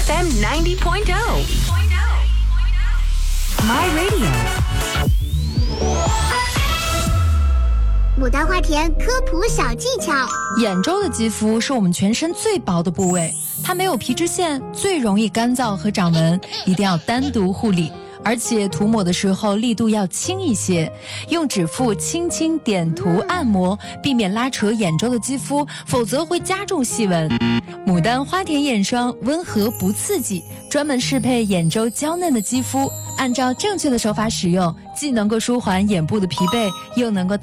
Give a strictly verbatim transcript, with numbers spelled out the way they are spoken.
F M ninety point oh My Radio。 牡丹花田科普小技巧。 眼周的肌肤是我们全身最薄的部位，它没有皮脂腺，最容易干燥和长纹，一定要单独护理。而且涂抹的时候力度要轻一些，用指腹轻轻点涂按摩，避免拉扯眼周的肌肤，否则会加重细纹。牡丹花田眼霜温和不刺激，专门适配眼周娇嫩的肌肤，按照正确的手法使用，既能够舒缓眼部的疲惫，又能够